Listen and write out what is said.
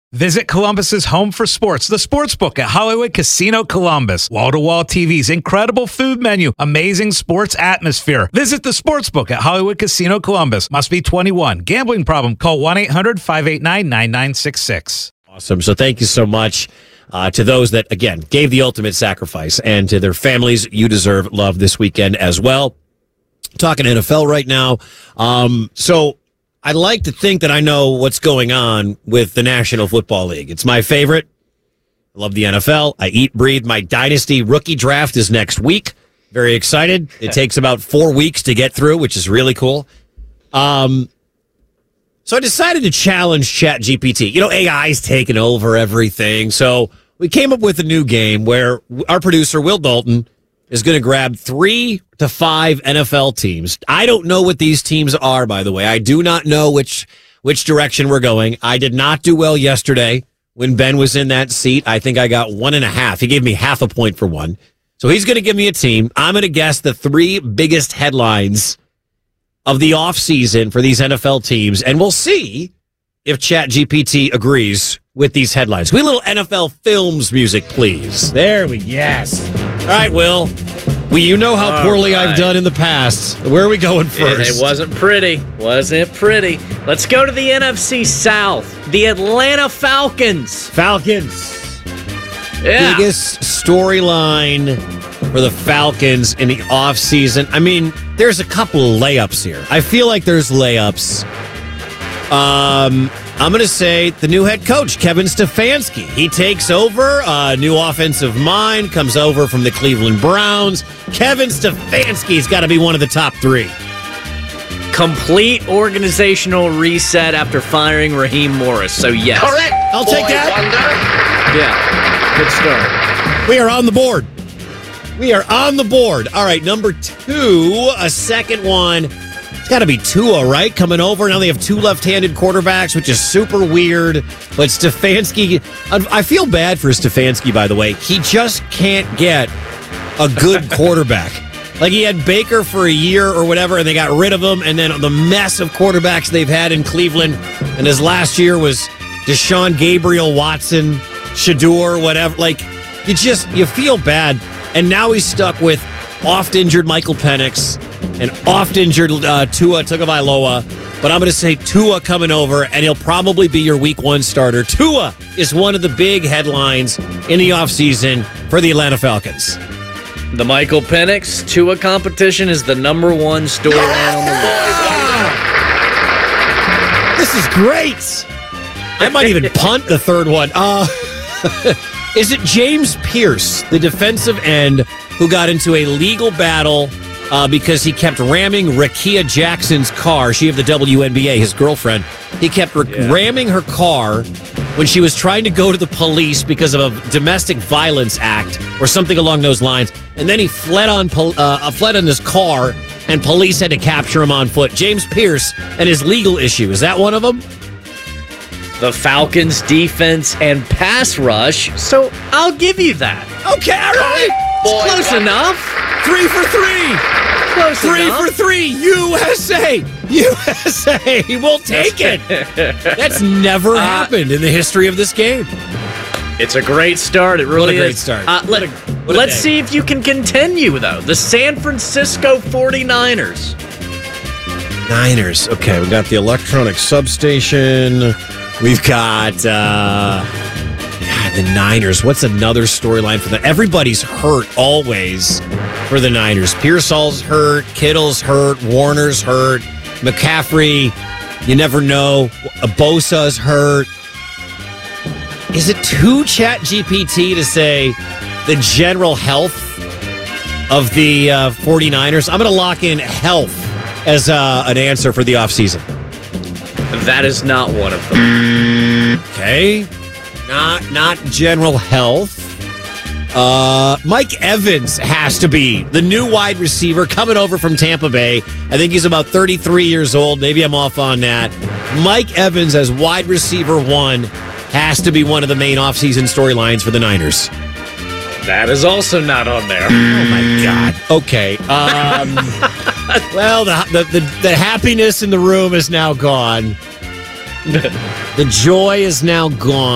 Visit Columbus's home for sports, the Sportsbook at Hollywood Casino Columbus. Wall-to-wall TVs, incredible food menu, amazing sports atmosphere. Visit the Sportsbook at Hollywood Casino Columbus. Must be 21. Gambling problem? Call 1-800-589-9966. Awesome. So thank you so much to those that, again, gave the ultimate sacrifice, and to their families. You deserve love this weekend as well. Talking NFL right now. So I'd like to think that I know what's going on with the National Football League. It's my favorite. I love the NFL. I eat, breathe. My dynasty rookie draft is next week. Very excited. It takes about 4 weeks to get through, which is really cool. So I decided to challenge ChatGPT. You know, AI's taken over everything. So we came up with a new game where our producer, Will Dalton, is going to grab 3 to 5 NFL teams. I don't know what these teams are, by the way. I do not know which direction we're going. I did not do well yesterday when Ben was in that seat. I think I got 1.5. He gave me half a point for one. So he's going to give me a team. I'm going to guess the 3 biggest headlines of the offseason for these NFL teams, and we'll see if ChatGPT agrees with these headlines. We little NFL films music, please. There we yes. All right, Will. You know how poorly I've done in the past. Where are we going first? It wasn't pretty. Wasn't pretty. Let's go to the NFC South. The Atlanta Falcons. Yeah. Biggest storyline for the Falcons in the offseason. I mean, there's a couple of layups here. I feel like there's layups. I'm going to say the new head coach, Kevin Stefanski. He takes over, new offensive mind, comes over from the Cleveland Browns. Kevin Stefanski's got to be one of the top 3. Complete organizational reset after firing Raheem Morris. So, yes. Correct. I'll take that. Yeah. Good start. We are on the board. All right, number 2, a second one. It's got to be Tua, right? Coming over. Now they have 2 left-handed quarterbacks, which is super weird. But Stefanski, I feel bad for Stefanski, by the way. He just can't get a good quarterback. Like, he had Baker for a year or whatever, and they got rid of him. And then the mess of quarterbacks they've had in Cleveland. And his last year was Deshaun, Gabriel, Watson, Shador, whatever. Like, you feel bad. And now he's stuck with oft-injured Michael Penix and oft-injured Tua Tagovailoa. But I'm going to say Tua coming over, and he'll probably be your week 1 starter. Tua is one of the big headlines in the offseason for the Atlanta Falcons. The Michael Penix Tua competition is the number 1 storyline on the list. This is great. I might even punt the third one. Is it James Pierce, the defensive end, who got into a legal battle because he kept ramming Rakia Jackson's car? She of the WNBA, his girlfriend. He kept ramming her car when she was trying to go to the police because of a domestic violence act or something along those lines. And then he fled on his car, and police had to capture him on foot. James Pierce and his legal issue. Is that one of them? The Falcons' defense and pass rush, so I'll give you that. Okay, all right. Close enough. 3 for 3. Close enough. 3 for 3. USA. We'll take it. That's never happened in the history of this game. It's a great start. It really is. What a great start. Let's see if you can continue, though. The San Francisco 49ers. Niners. Okay, we got the electronic substation. We've got the Niners. What's another storyline for them? Everybody's hurt always for the Niners. Pearsall's hurt. Kittle's hurt. Warner's hurt. McCaffrey, you never know. Bosa's hurt. Is it too ChatGPT to say the general health of the 49ers? I'm going to lock in health as an answer for the offseason. That is not one of them. Okay. Not general health. Mike Evans has to be the new wide receiver coming over from Tampa Bay. I think he's about 33 years old. Maybe I'm off on that. Mike Evans as wide receiver 1 has to be one of the main offseason storylines for the Niners. That is also not on there. Oh, my God. Okay. Well, the happiness in the room is now gone. The joy is now gone.